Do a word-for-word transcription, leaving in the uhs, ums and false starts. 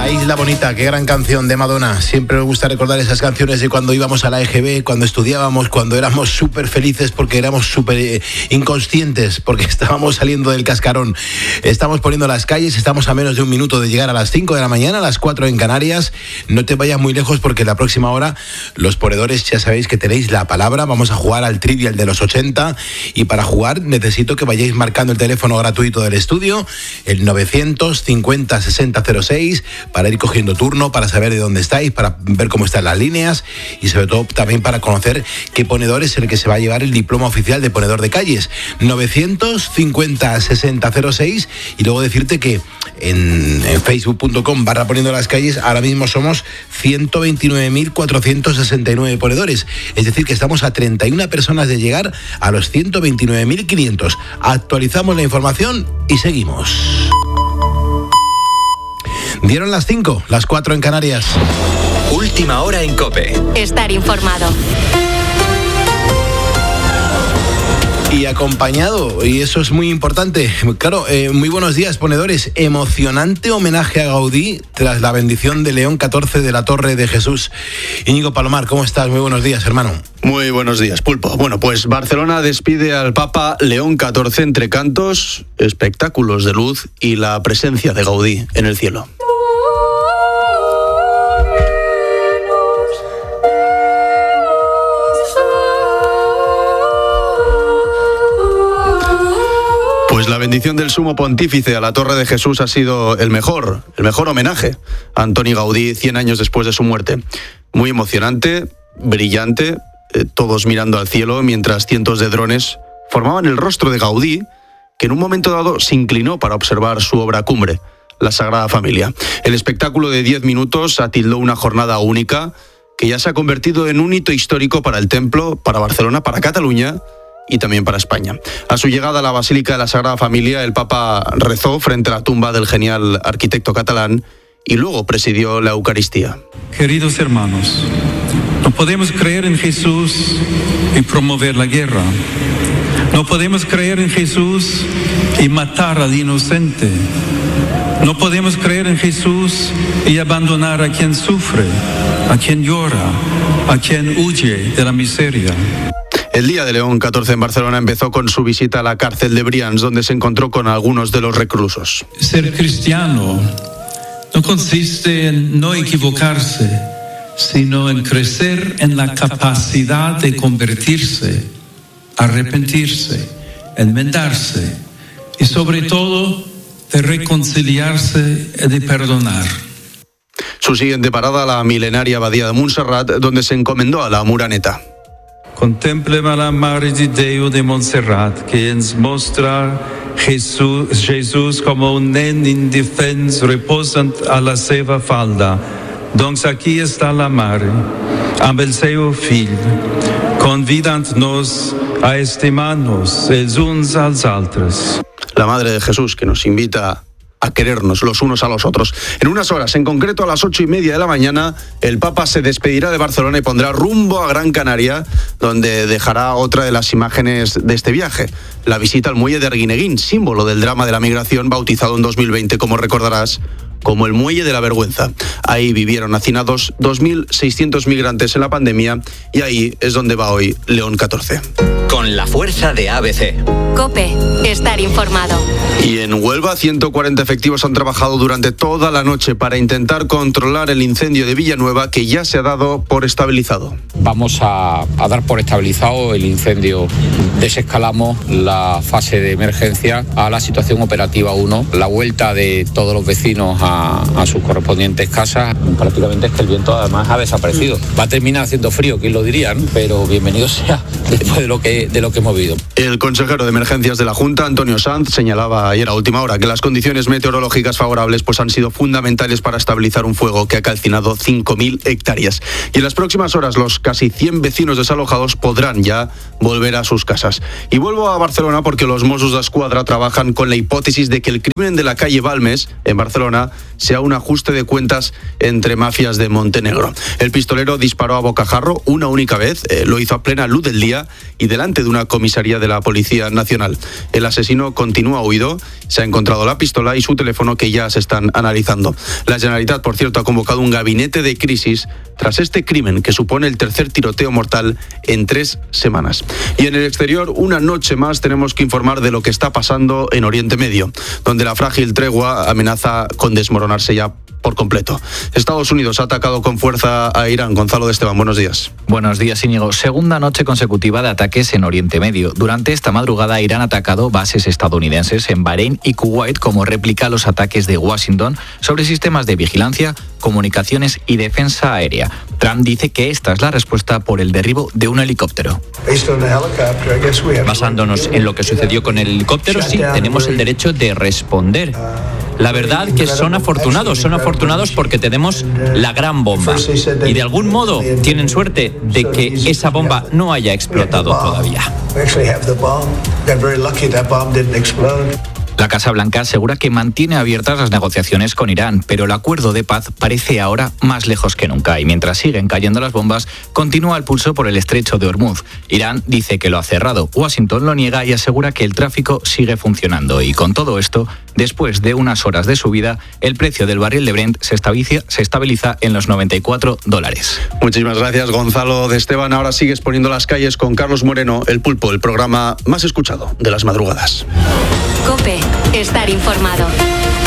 La Isla Bonita, qué gran canción de Madonna. Siempre me gusta recordar esas canciones de cuando íbamos a la E G B, cuando estudiábamos, cuando éramos súper felices porque éramos súper eh, inconscientes, porque estábamos saliendo del cascarón. Estamos poniendo las calles, estamos a menos de un minuto de llegar a las cinco de la mañana, a las cuatro en Canarias. No te vayas muy lejos porque la próxima hora los ponedores ya sabéis que tenéis la palabra. Vamos a jugar al trivial de los ochenta y para jugar necesito que vayáis marcando el teléfono gratuito del estudio, el novecientos cincuenta sesenta cero seis, para ir cogiendo turno, para saber de dónde estáis, para ver cómo están las líneas y sobre todo también para conocer qué ponedor es el que se va a llevar el diploma oficial de ponedor de calles. novecientos cincuenta sesenta cero seis y luego decirte que en, en facebook punto com barra poniendo las calles ahora mismo somos ciento veintinueve mil cuatrocientos sesenta y nueve ponedores. Es decir, que estamos a treinta y una personas de llegar a los ciento veintinueve mil quinientos. Actualizamos la información y seguimos. Dieron las cinco, las cuatro en Canarias. Última hora en COPE. Estar informado. Y acompañado, y eso es muy importante. Claro, eh, muy buenos días, ponedores. Emocionante homenaje a Gaudí tras la bendición de León catorce de la Torre de Jesús. Íñigo Palomar, ¿cómo estás? Muy buenos días, hermano. Muy buenos días, Pulpo. Bueno, pues Barcelona despide al Papa León catorce entre cantos, espectáculos de luz y la presencia de Gaudí en el cielo. Pues la bendición del sumo pontífice a la Torre de Jesús ha sido el mejor, el mejor homenaje a Antoni Gaudí cien años después de su muerte. Muy emocionante, brillante, eh, todos mirando al cielo mientras cientos de drones formaban el rostro de Gaudí, que en un momento dado se inclinó para observar su obra cumbre, la Sagrada Familia. El espectáculo de diez minutos atildó una jornada única que ya se ha convertido en un hito histórico para el templo, para Barcelona, para Cataluña y también para España. A su llegada a la Basílica de la Sagrada Familia, el Papa rezó frente a la tumba del genial arquitecto catalán y luego presidió la Eucaristía. Queridos hermanos, no podemos creer en Jesús y promover la guerra. No podemos creer en Jesús y matar al inocente. No podemos creer en Jesús y abandonar a quien sufre, a quien llora, a quien huye de la miseria. El día de León catorce en Barcelona empezó con su visita a la cárcel de Brians, donde se encontró con algunos de los reclusos. Ser cristiano no consiste en no equivocarse, sino en crecer en la capacidad de convertirse, arrepentirse, enmendarse y sobre todo de reconciliarse y de perdonar. Su siguiente parada, la milenaria abadía de Montserrat, donde se encomendó a la Muraneta. Contemplem a la Mare di Déu de Montserrat, que ens mostra Jesús, Jesús como un nen indefens reposant a la seva falda. Doncs aquí està la Mare, amb el seu fill, convidant-nos a estimar-nos els uns als altres. La Madre de Jesús, que nos invita a querernos los unos a los otros. En unas horas, en concreto a las ocho y media de la mañana, el Papa se despedirá de Barcelona y pondrá rumbo a Gran Canaria, donde dejará otra de las imágenes de este viaje, la visita al muelle de Arguineguín, símbolo del drama de la migración, bautizado en dos mil veinte, como recordarás, como el muelle de la vergüenza. Ahí vivieron hacinados dos mil seiscientos migrantes en la pandemia y ahí es donde va hoy León catorce. Con la fuerza de A B C. COPE, estar informado. Y en Huelva, ciento cuarenta efectivos han trabajado durante toda la noche para intentar controlar el incendio de Villanueva, que ya se ha dado por estabilizado. Vamos a, a dar por estabilizado el incendio. Desescalamos la fase de emergencia a la situación operativa uno. La vuelta de todos los vecinos a, a sus correspondientes casas. Prácticamente es que el viento además ha desaparecido. Va a terminar haciendo frío, ¿quién lo diría, ¿no? Pero bienvenido sea después de lo que, de lo que hemos vivido. El consejero de Emergencias de la Junta, Antonio Sanz, señalaba ayer a última hora que las condiciones meteorológicas favorables pues, han sido fundamentales para estabilizar un fuego que ha calcinado cinco mil hectáreas. Y en las próximas horas los casi cien vecinos desalojados podrán ya volver a sus casas. Y vuelvo a Barcelona porque los Mossos d'Esquadra trabajan con la hipótesis de que el crimen de la calle Balmes, en Barcelona, sea un ajuste de cuentas entre mafias de Montenegro. El pistolero disparó a bocajarro una única vez, eh, lo hizo a plena luz del día Arabia y delante de una comisaría de la Policía Nacional. El asesino continúa huido, se ha encontrado la pistola y su teléfono que ya se están analizando. La Generalitat, por cierto, ha convocado un gabinete de crisis tras este crimen que supone el tercer tiroteo mortal en tres semanas. Y en el exterior, una noche más tenemos que informar de lo que está pasando en Oriente Medio, donde la frágil tregua amenaza con desmoronarse ya por completo. Estados Unidos ha atacado con fuerza a Irán. Gonzalo de Esteban, buenos días. Buenos días, Íñigo. Segunda noche consecutiva de ataques en Oriente Medio. Durante esta madrugada, Irán ha atacado bases estadounidenses en Bahrein y Kuwait como réplica a los ataques de Washington sobre sistemas de vigilancia, comunicaciones y defensa aérea. Trump dice que esta es la respuesta por el derribo de un helicóptero. Basándonos en lo que sucedió con el helicóptero, sí, tenemos el derecho de responder. La verdad que son afortunados, son afortunados porque tenemos la gran bomba. Y de algún modo tienen suerte de que esa bomba no haya explotado todavía. La Casa Blanca asegura que mantiene abiertas las negociaciones con Irán, pero el acuerdo de paz parece ahora más lejos que nunca y mientras siguen cayendo las bombas, continúa el pulso por el estrecho de Hormuz. Irán dice que lo ha cerrado, Washington lo niega y asegura que el tráfico sigue funcionando. Y con todo esto, después de unas horas de subida, el precio del barril de Brent se estabiliza, se estabiliza en los noventa y cuatro dólares. Muchísimas gracias, Gonzalo de Esteban. Ahora sigues poniendo las calles con Carlos Moreno, El Pulpo, el programa más escuchado de las madrugadas. COPE. Estar informado.